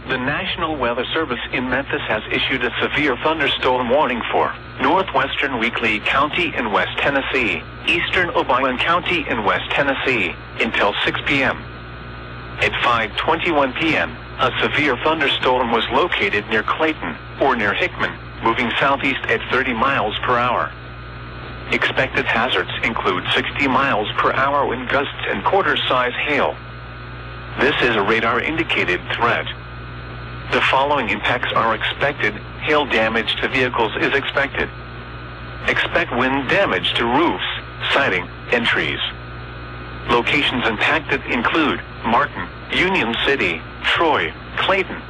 The National Weather Service in Memphis has issued a severe thunderstorm warning for northwestern Weakley County in West Tennessee, eastern Obion County in West Tennessee, until 6 p.m. At 5:21 p.m., a severe thunderstorm was located near Clayton, or near Hickman, moving southeast at 30 miles per hour. Expected hazards include 60 miles per hour wind gusts and quarter-size hail. This is a radar-indicated threat. The following impacts are expected. Hail damage to vehicles is expected. Expect wind damage to roofs, siding, and trees. Locations impacted include Martin, Union City, Troy, Clayton,